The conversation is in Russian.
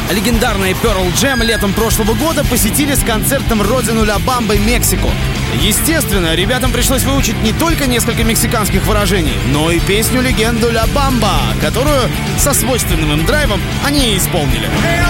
Легендарные Pearl Jam летом прошлого года посетили с концертом родину Ля Бамбы, Мексику. Естественно, ребятам пришлось выучить не только несколько мексиканских выражений, но и песню-легенду Ля Бамба, которую со свойственным им драйвом они и исполнили.